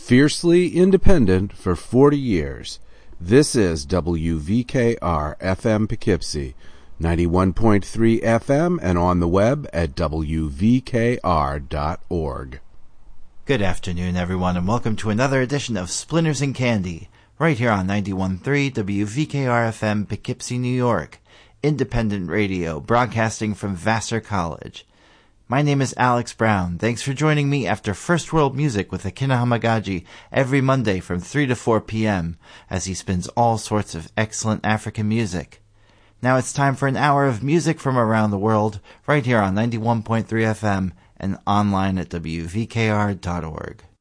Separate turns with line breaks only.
Fiercely independent for 40 years. This is WVKR FM Poughkeepsie, 91.3 FM and on the web at WVKR.org.
Good afternoon, everyone, and welcome to another edition of Splinters and Candy, right here on 91.3 WVKR FM Poughkeepsie, New York, independent radio, broadcasting from Vassar College. My name is Alex Brown. Thanks for joining me after First World Music with Akina Hamagaji every Monday from 3 to 4 p.m. as he spins all sorts of excellent African music. Now it's time for an hour of music from around the world, right here on 91.3 FM and online at WVKR.org.